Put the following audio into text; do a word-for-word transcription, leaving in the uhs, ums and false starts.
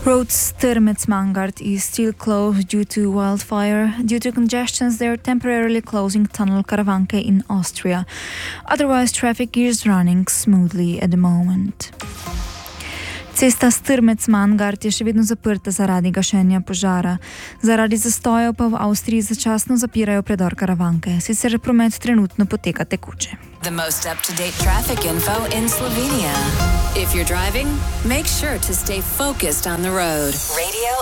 Roads Termetsmangart is still closed due to wildfire. Due to congestions, they are temporarily closing tunnel Karavanke in Austria. Otherwise, traffic is running smoothly at the moment. Cesta Strmec-Mangart je še vedno zaprta zaradi gašenja požara. Zaradi zastojev pa v Avstriji začasno zapirajo predor Karavanke. Sicer promet trenutno poteka tekoče. The most up-to-date traffic info in Slovenia. If you're driving, make sure to stay focused on the road. Radio